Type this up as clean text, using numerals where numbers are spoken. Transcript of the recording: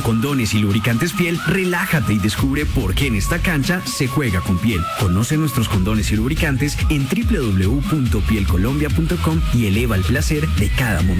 Con condones y lubricantes Piel, relájate y descubre por qué en esta cancha se juega con piel. Conoce nuestros condones y lubricantes en www.pielcolombia.com y eleva el placer de cada momento.